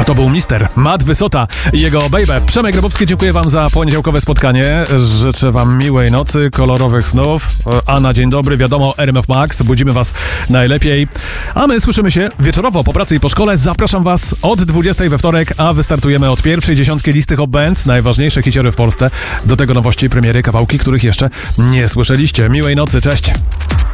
To był Mister Matt Wysota i jego Baby. Przemek Grabowski, dziękuję wam za poniedziałkowe spotkanie. Życzę wam miłej nocy, kolorowych snów. A na dzień dobry, wiadomo, RMF Max. Budzimy was najlepiej. A my słyszymy się wieczorowo po pracy i po szkole. Zapraszam was od 20 we wtorek, a wystartujemy od pierwszej dziesiątki listy Hot Bands. Najważniejsze hiciory w Polsce. Do tego nowości, premiery, kawałki, których jeszcze nie słyszeliście. Miłej nocy, cześć.